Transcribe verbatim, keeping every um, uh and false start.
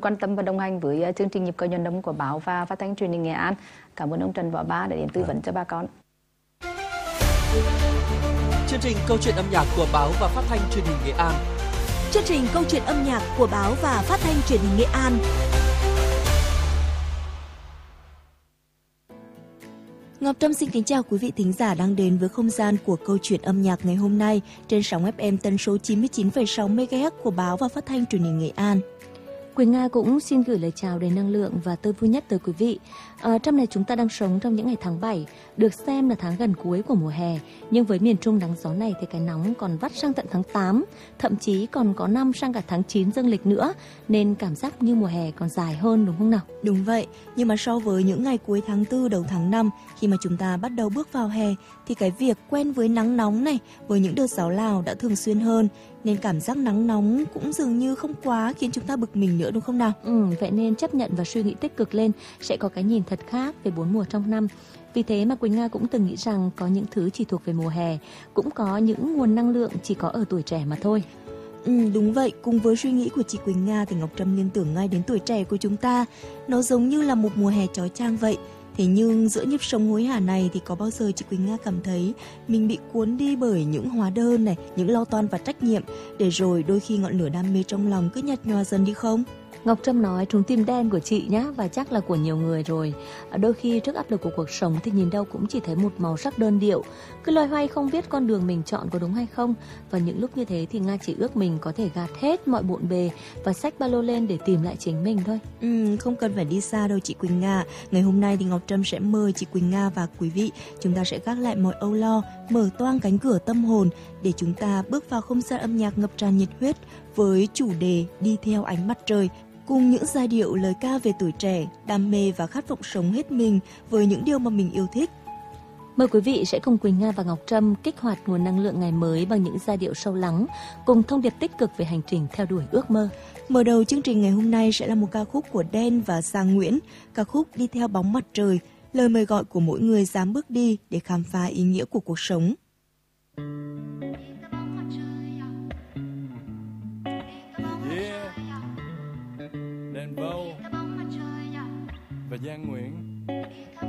quan tâm và đồng hành với chương trình Nhịp cầu Nhận Đông của Báo và Phát thanh Truyền hình Nghệ An. Cảm ơn ông Trần Võ Ba đã đến tư vấn cho bà con. Chương trình Câu chuyện âm nhạc của Báo và Phát thanh Truyền hình Nghệ An. Chương trình Câu chuyện âm nhạc của Báo và Phát thanh Truyền hình Nghệ An. Ngọc Trâm xin kính chào quý vị thính giả đang đến với không gian của câu chuyện âm nhạc ngày hôm nay trên sóng ép em tần số chín mươi chín phẩy sáu mê ga héc của Báo và Phát thanh Truyền hình Nghệ An. Quỳnh Nga cũng xin gửi lời chào đầy năng lượng và tươi vui nhất tới quý vị. À, trong này chúng ta đang sống trong những ngày tháng bảy, được xem là tháng gần cuối của mùa hè. Nhưng với miền Trung nắng gió này thì cái nóng còn vắt sang tận tháng tám, thậm chí còn có năm sang cả tháng chín dương lịch nữa. Nên cảm giác như mùa hè còn dài hơn đúng không nào? Đúng vậy, nhưng mà so với những ngày cuối tháng tư đầu tháng năm, khi mà chúng ta bắt đầu bước vào hè, thì cái việc quen với nắng nóng này, với những đợt gió Lào đã thường xuyên hơn. Nên cảm giác nắng nóng cũng dường như không quá khiến chúng ta bực mình nữa đúng không nào? Ừ, vậy nên chấp nhận và suy nghĩ tích cực lên sẽ có cái nhìn thật khác về bốn mùa trong năm. Vì thế mà Quỳnh Nga cũng từng nghĩ rằng có những thứ chỉ thuộc về mùa hè, cũng có những nguồn năng lượng chỉ có ở tuổi trẻ mà thôi. Ừ, đúng vậy, cùng với suy nghĩ của chị Quỳnh Nga thì Ngọc Trâm liên tưởng ngay đến tuổi trẻ của chúng ta. Nó giống như là một mùa hè chói chang vậy. Thế nhưng giữa nhịp sống hối hả này thì có bao giờ chị Quỳnh Nga cảm thấy mình bị cuốn đi bởi những hóa đơn này, những lo toan và trách nhiệm, để rồi đôi khi ngọn lửa đam mê trong lòng cứ nhạt nhòa dần đi không? Ngọc Trâm nói trúng tim đen của chị nhá, và chắc là của nhiều người rồi. Đôi khi trước áp lực của cuộc sống thì nhìn đâu cũng chỉ thấy một màu sắc đơn điệu, cứ loay hoay không biết con đường mình chọn có đúng hay không. Và những lúc như thế thì Nga chỉ ước mình có thể gạt hết mọi bộn bề và xách ba lô lên để tìm lại chính mình thôi. Ừ, không cần phải đi xa đâu chị Quỳnh Nga. Ngày hôm nay thì Ngọc Trâm sẽ mời chị Quỳnh Nga và quý vị, chúng ta sẽ gác lại mọi âu lo, mở toang cánh cửa tâm hồn để chúng ta bước vào không gian âm nhạc ngập tràn nhiệt huyết với chủ đề Đi theo ánh mặt trời, cùng những giai điệu lời ca về tuổi trẻ, đam mê và khát vọng sống hết mình với những điều mà mình yêu thích. Mời quý vị sẽ cùng Quỳnh Nga và Ngọc Trâm kích hoạt nguồn năng lượng ngày mới bằng những giai điệu sâu lắng, cùng thông điệp tích cực về hành trình theo đuổi ước mơ. Mở đầu chương trình ngày hôm nay sẽ là một ca khúc của Đen và Giang Nguyễn, ca khúc Đi theo bóng mặt trời, lời mời gọi của mỗi người dám bước đi để khám phá ý nghĩa của cuộc sống. Đen Vâu và Giang Nguyễn.